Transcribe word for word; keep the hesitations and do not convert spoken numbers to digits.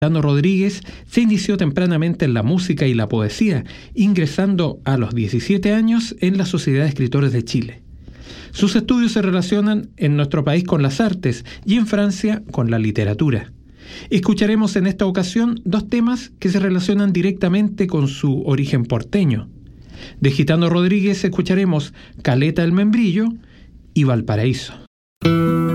Gitano Rodríguez se inició tempranamente en la música y la poesía, ingresando a los diecisiete años en la Sociedad de Escritores de Chile. Sus estudios se relacionan en nuestro país con las artes y en Francia con la literatura. Escucharemos en esta ocasión dos temas que se relacionan directamente con su origen porteño. De Gitano Rodríguez escucharemos Caleta el Membrillo y Valparaíso.